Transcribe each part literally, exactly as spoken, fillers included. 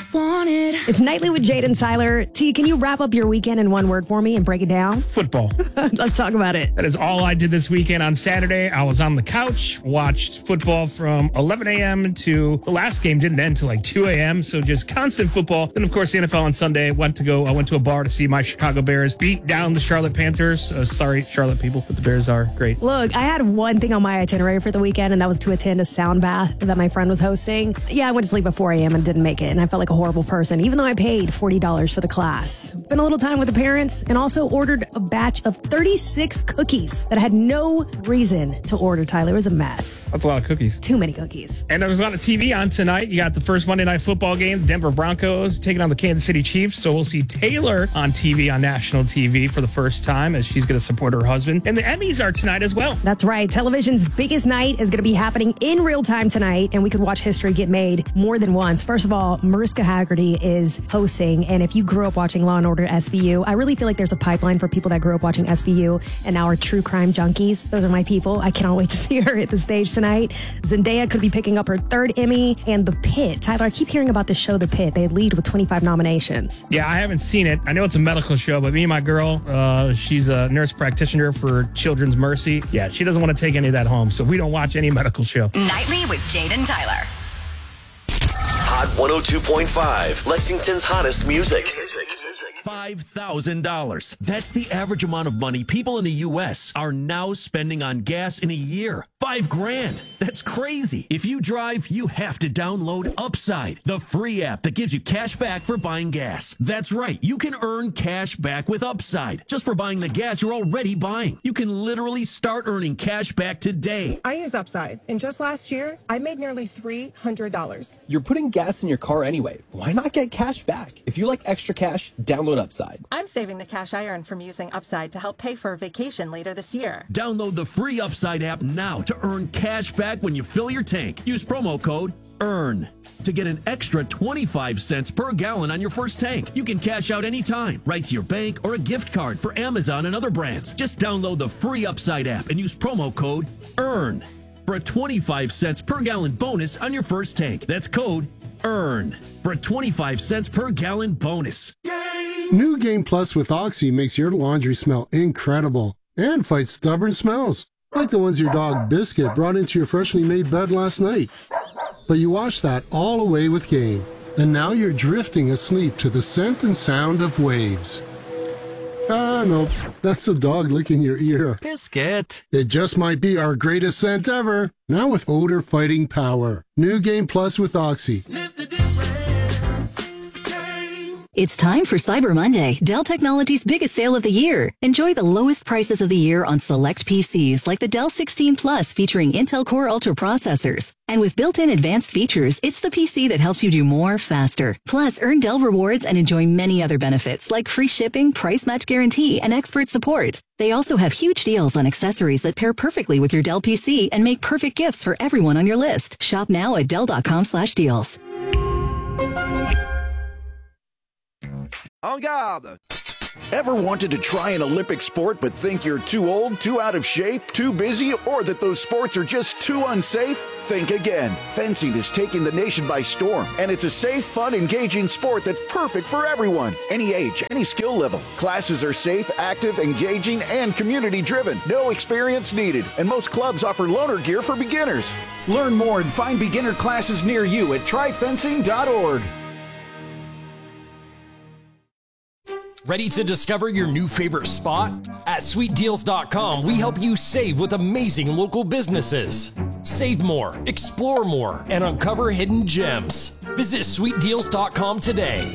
want it. It's Nightly with Jade and Tyler. T, can you wrap up your weekend in one word for me and break it down? Football. Let's talk about it. That is all I did this weekend. On Saturday, I was on the couch, watched football from eleven a.m. to the last game didn't end until like two a.m. So just constant football. Then, of course, the N F L on Sunday. Went to go. I went to a bar to see my Chicago Bears beat down the Charlotte Panthers. Uh, sorry, Charlotte people, but the Bears are great. Look, I had one thing on my itinerary for the weekend, and that was to attend a sound bath that my friend was hosting. Yeah, I went to sleep at four a.m. and didn't make it, and I felt like a horrible person, even though I paid forty dollars for the class. Spent a little time with the parents, and also ordered a batch of thirty-six cookies that I had no reason to order, Tyler. It was a mess. That's a lot of cookies. Too many cookies. And there's a lot of T V on tonight. You got the first Monday Night Football game, Denver Broncos taking on the Kansas City Chiefs. So we'll see Taylor on T V, on national T V for the first time, as she's going to support her husband. And the Emmys are tonight as well. That's right. Television's biggest night is going to be happening in real time tonight, and we could watch history get made more than once. First of all, Mariska Hargitay is hosting, and if you grew up watching Law and Order S V U, I really feel like there's a pipeline for people that grew up watching S V U and now are true crime junkies. Those are my people. I cannot wait to see her hit the stage tonight. Zendaya could be picking up her third Emmy, and The Pitt. Tyler, I keep hearing about the show The Pitt. They lead with twenty-five nominations. Yeah, I haven't seen it. I know it's a medical show, but me and my girl, uh, she's a nurse practitioner for Children's Mercy. Yeah, she doesn't want to take any of that home, so we don't watch any medical show. Nightly with Jade and Tyler. Hot one oh two point five, Lexington's hottest music. five thousand dollars. That's the average amount of money people in the U S are now spending on gas in a year. Five grand. That's crazy. If you drive, you have to download Upside, the free app that gives you cash back for buying gas. That's right. You can earn cash back with Upside just for buying the gas you're already buying. You can literally start earning cash back today. I use Upside, and just last year, I made nearly three hundred dollars. You're putting gas in your car anyway. Why not get cash back? If you like extra cash, download Upside. I'm saving the cash I earn from using Upside to help pay for a vacation later this year. Download the free Upside app now to earn cash back when you fill your tank. Use promo code EARN to get an extra twenty-five cents per gallon on your first tank. You can cash out anytime, right to your bank or a gift card for Amazon and other brands. Just download the free Upside app and use promo code EARN for a twenty-five cents per gallon bonus on your first tank. That's code EARN for a twenty-five cents per gallon bonus. New Game Plus with Oxy makes your laundry smell incredible and fights stubborn smells, like the ones your dog Biscuit brought into your freshly made bed last night. But you washed that all away with Game, and now you're drifting asleep to the scent and sound of waves. Ah, no, that's the dog licking your ear. Biscuit. It just might be our greatest scent ever, now with odor-fighting power. New Game Plus with Oxy. Sniff the difference. It's time for Cyber Monday, Dell Technologies' biggest sale of the year. Enjoy the lowest prices of the year on select P Cs like the Dell sixteen Plus featuring Intel Core Ultra processors. And with built-in advanced features, it's the P C that helps you do more faster. Plus, earn Dell rewards and enjoy many other benefits like free shipping, price match guarantee, and expert support. They also have huge deals on accessories that pair perfectly with your Dell P C and make perfect gifts for everyone on your list. Shop now at Dell.com slash deals. En garde! Ever wanted to try an Olympic sport but think you're too old, too out of shape, too busy, or that those sports are just too unsafe? Think again. Fencing is taking the nation by storm, and it's a safe, fun, engaging sport that's perfect for everyone. Any age, any skill level. Classes are safe, active, engaging, and community-driven. No experience needed, and most clubs offer loaner gear for beginners. Learn more and find beginner classes near you at try fencing dot org. Ready to discover your new favorite spot? At sweet deals dot com, we help you save with amazing local businesses. Save more, explore more, and uncover hidden gems. Visit sweet deals dot com today.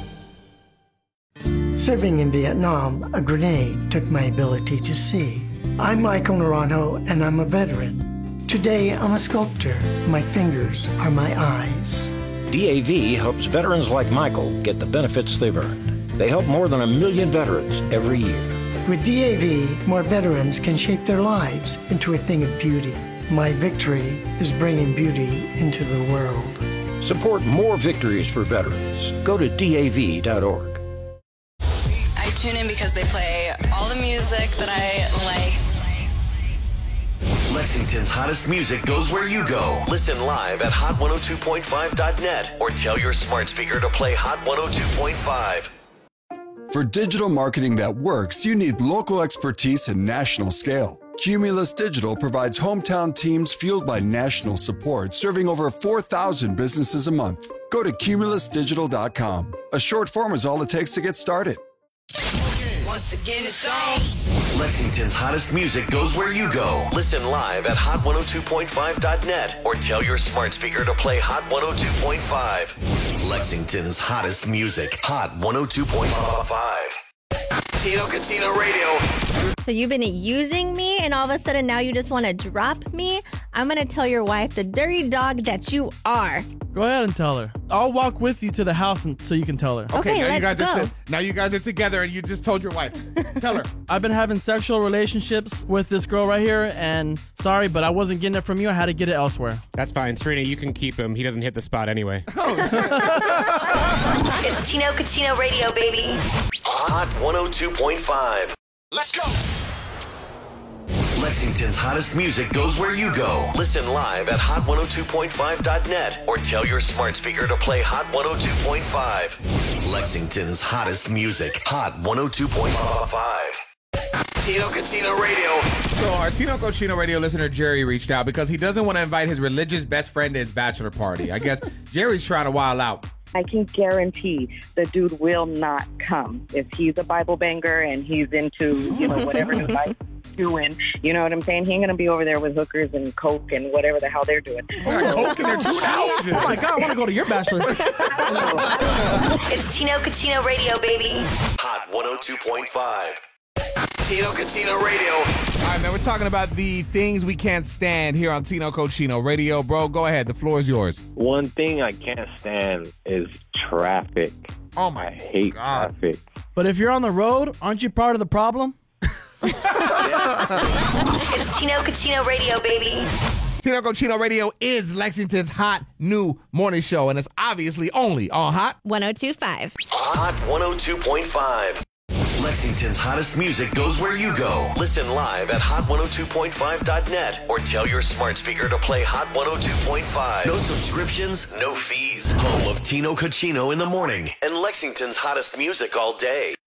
Serving in Vietnam, a grenade took my ability to see. I'm Michael Naranjo, and I'm a veteran. Today, I'm a sculptor. My fingers are my eyes. D A V helps veterans like Michael get the benefits they've earned. They help more than a million veterans every year. With D A V, more veterans can shape their lives into a thing of beauty. My victory is bringing beauty into the world. Support more victories for veterans. Go to D A V dot org. I tune in because they play all the music that I like. Lexington's hottest music goes where you go. Listen live at hot one oh two point five dot net or tell your smart speaker to play Hot one oh two point five. For digital marketing that works, you need local expertise and national scale. Cumulus Digital provides hometown teams fueled by national support, serving over four thousand businesses a month. Go to cumulus digital dot com. A short form is all it takes to get started. Once again, it's on. Lexington's hottest music goes where you go. Listen live at hot one oh two point five dot net or tell your smart speaker to play Hot one oh two point five. Lexington's hottest music. Hot one oh two point five. Tino Cucino Radio. So you've been using me and all of a sudden now you just want to drop me? I'm going to tell your wife the dirty dog that you are. Go ahead and tell her. I'll walk with you to the house and, so you can tell her. Okay, okay now let's you guys go. Are t- now you guys are together and you just told your wife. Tell her. I've been having sexual relationships with this girl right here, and sorry, but I wasn't getting it from you. I had to get it elsewhere. That's fine. Serena, you can keep him. He doesn't hit the spot anyway. It's Tino Cucino Radio, baby. Hot one oh two point five. Let's go. Lexington's hottest music goes where you go. Listen live at hot one oh two point five dot net or tell your smart speaker to play Hot one oh two point five. Lexington's hottest music. Hot one oh two point five. Tino Cucino Radio. So our Tino Cucino Radio listener Jerry reached out because he doesn't want to invite his religious best friend to his bachelor party. I guess Jerry's trying to wild out. I can guarantee the dude will not come. If he's a Bible banger and he's into, you know, whatever his life's doing, you know what I'm saying? He ain't going to be over there with hookers and coke and whatever the hell they're doing. Coke and they're two ounces. Oh my God, I want to go to your bachelor. It's Tino Cucino Radio, baby. Hot one oh two point five. Tino Cucino Radio. All right, man, we're talking about the things we can't stand here on Tino Cucino Radio. Bro, go ahead. The floor is yours. One thing I can't stand is traffic. Oh, my I hate God. traffic. But if you're on the road, aren't you part of the problem? It's Tino Cucino Radio, baby. Tino Cucino Radio is Lexington's hot new morning show, and it's obviously only on Hot one oh two point five. Hot one oh two point five. Lexington's hottest music goes where you go. Listen live at hot one oh two point five dot net or tell your smart speaker to play Hot one oh two point five. No subscriptions, no fees. Home of Tino Cucino in the morning and Lexington's hottest music all day.